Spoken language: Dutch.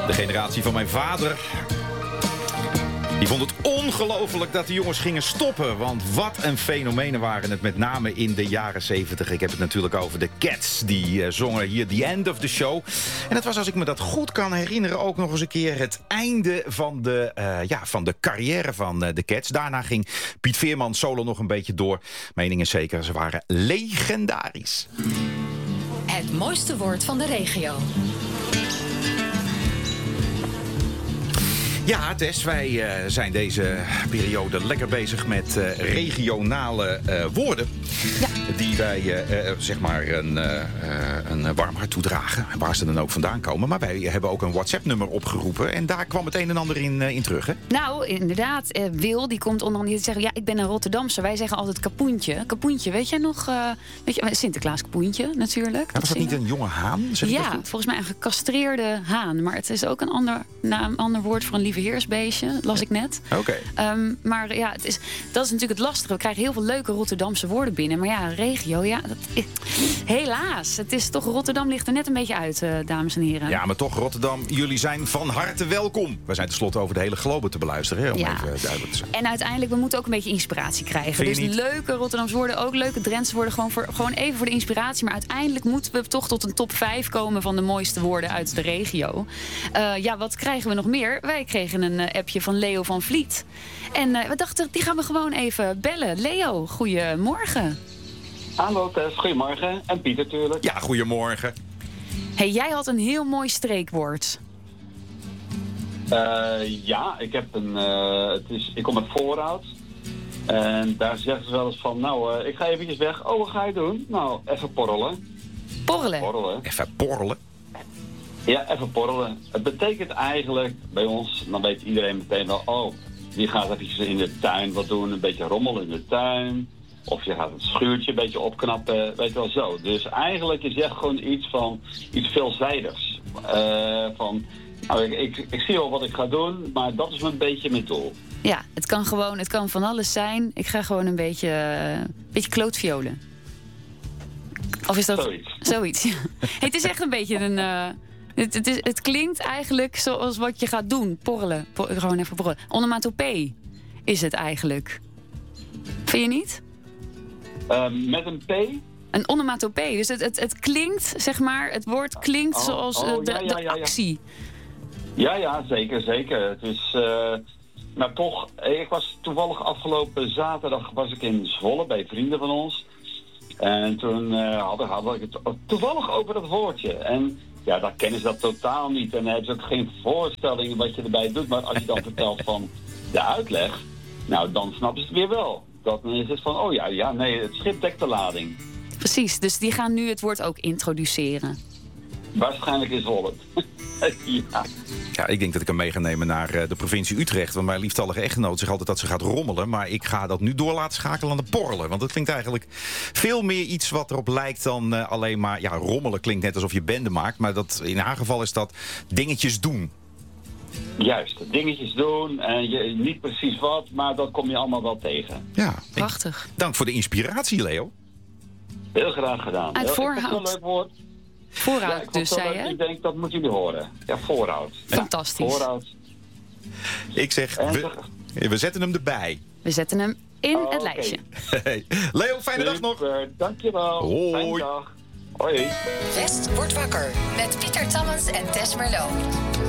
De generatie van mijn vader, die vond het ongelooflijk dat de jongens gingen stoppen. Want wat een fenomenen waren het, met name in de jaren 70. Ik heb het natuurlijk over de Cats. Die zongen hier The End of the Show. En het was, als ik me dat goed kan herinneren, ook nog eens een keer het einde van de carrière van de Cats. Daarna ging Piet Veerman solo nog een beetje door. Mening is zeker, ze waren legendarisch. Het mooiste woord van de regio. Ja, Tess, wij zijn deze periode lekker bezig met regionale woorden. Ja. Die wij zeg maar een warm hart toedragen. Waar ze dan ook vandaan komen. Maar wij hebben ook een WhatsApp-nummer opgeroepen. En daar kwam het een en ander in terug, hè? Nou, inderdaad. Wil, die komt onder andere te zeggen... ja, ik ben een Rotterdamse. Wij zeggen altijd kapoentje. Kapoentje, weet jij nog? Sinterklaas Kapoentje, natuurlijk. Ja, was dat niet een jonge haan? Ja, volgens mij een gecastreerde haan. Maar het is ook een ander woord voor een lieveheersbeestje. Dat las ik net. Oké. Maar ja, dat is natuurlijk het lastige. We krijgen heel veel leuke Rotterdamse woorden binnen. Maar ja, regio, ja, helaas. Het is toch, Rotterdam ligt er net een beetje uit, dames en heren. Ja, maar toch, Rotterdam, jullie zijn van harte welkom. We zijn tenslotte over de hele globe te beluisteren, hè, om even duidelijk te zijn. En uiteindelijk, we moeten ook een beetje inspiratie krijgen. Dus leuke Rotterdamse woorden, ook leuke Drentse woorden, gewoon even voor de inspiratie. Maar uiteindelijk moeten we toch tot een top 5 komen van de mooiste woorden uit de regio. Ja, wat krijgen we nog meer? Wij kregen een appje van Leo van Vliet. En we dachten, die gaan we gewoon even bellen. Leo, goedemorgen. Hallo Tess, goedemorgen. En Pieter natuurlijk. Ja, goedemorgen. Hey, jij had een heel mooi streekwoord. Ja, ik heb ik kom uit Voorhout. En daar zeggen ze wel eens van, nou, ik ga eventjes weg. Oh, wat ga je doen? Nou, even porrelen. Porrelen? Even porrelen? Ja, even porrelen. Het betekent eigenlijk bij ons, dan weet iedereen meteen wel, oh, die gaat eventjes in de tuin wat doen, een beetje rommelen in de tuin. Of je gaat het schuurtje een beetje opknappen, weet je wel zo. Dus eigenlijk is echt gewoon iets veelzijdigs. Ik zie wel wat ik ga doen, maar dat is een beetje mijn doel. Ja, het kan van alles zijn. Ik ga gewoon een beetje klootviolen. Of is dat... Zoiets, ja. Het is echt een beetje een... Het klinkt eigenlijk zoals wat je gaat doen. Porrelen. Gewoon even porrelen. Onomatopee is het eigenlijk. Vind je niet? Met een P? Een onomatopee. Dus het klinkt, zeg maar, het woord klinkt zoals de actie. Ja, zeker. Het is... maar toch, ik was toevallig afgelopen zaterdag was ik in Zwolle bij vrienden van ons. En toen had ik het toevallig over dat woordje. En ja, daar kennen ze dat totaal niet. En dan hebben ze ook geen voorstelling wat je erbij doet. Maar als je dan vertelt van de uitleg, nou, dan snappen ze het weer wel. Dan is het van, oh ja, nee, het schip dekt de lading. Precies, dus die gaan nu het woord ook introduceren. Waarschijnlijk is Zwolle. Ja. Ja, ik denk dat ik hem mee ga nemen naar de provincie Utrecht. Want mijn lieftallige echtgenoot zegt altijd dat ze gaat rommelen. Maar ik ga dat nu door laten schakelen aan de porrelen. Want dat klinkt eigenlijk veel meer iets wat erop lijkt dan alleen maar... Ja, rommelen klinkt net alsof je bende maakt. Maar in haar geval is dat dingetjes doen. Juist, dingetjes doen. En niet precies wat, maar dat kom je allemaal wel tegen. Ja, prachtig. Dank voor de inspiratie, Leo. Heel graag gedaan. Uit Voorhout. Heel leuk woord. Voorhout, ja, dus zei je? Ik denk, dat moeten jullie horen. Ja, Voorhout. Fantastisch. Ja, Voorhout. Ik zeg, we zetten hem erbij. We zetten hem in het lijstje. Hey. Leo, fijne dag nog. Dankjewel. Hoi. Fijne dag. Hoi. West wordt wakker met Pieter Tammens en Tess Merlo.